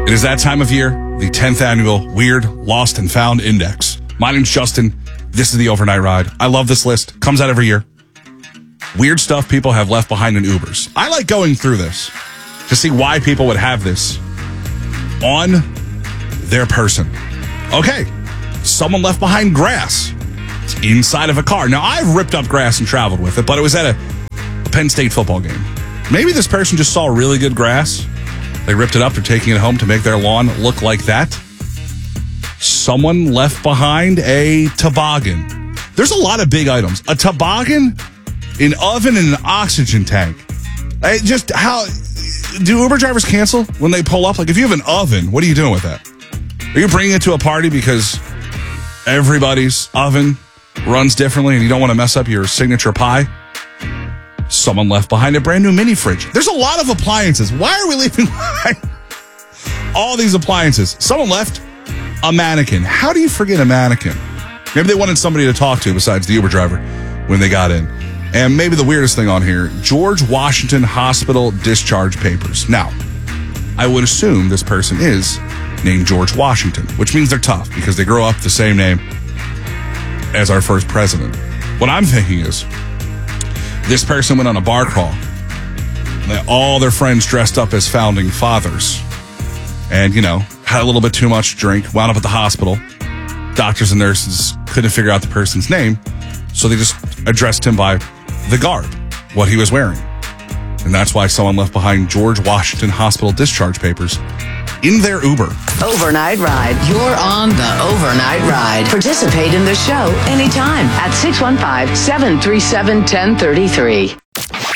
It is that time of year, the 10th annual Weird, Lost, and Found Index. My name's Justin. This is the Overnight Ride. I love this list. Comes out every year. Weird stuff people have left behind in Ubers. I like going through this to see why people would have this on their person. Okay, someone left behind grass. It's inside of a car. Now, I've ripped up grass and traveled with it, but it was at a Penn State football game. Maybe this person just saw really good grass. They ripped it up. They're taking it home to make their lawn look like that. Someone left behind a toboggan. There's a lot of big items. A toboggan, an oven, and an oxygen tank. How do Uber drivers cancel when they pull up? Like, if you have an oven, what are you doing with that? Are you bringing it to a party because everybody's oven runs differently and you don't want to mess up your signature pie? Someone left behind a brand new mini fridge. There's a lot of appliances. Why are we leaving behind all these appliances? Someone left a mannequin. How do you forget a mannequin? Maybe they wanted somebody to talk to besides the Uber driver when they got in. And maybe the weirdest thing on here, George Washington Hospital discharge papers. Now, I would assume this person is named George Washington, which means they're tough because they grow up the same name as our first president. What I'm thinking is, this person went on a bar crawl. All their friends dressed up as founding fathers. And, had a little bit too much drink, wound up at the hospital. Doctors and nurses couldn't figure out the person's name, so they just addressed him by the garb, what he was wearing. And that's why someone left behind George Washington Hospital discharge papers in their Uber. Overnight Ride. You're on the Overnight Ride. Participate in the show anytime at 615-737-1033.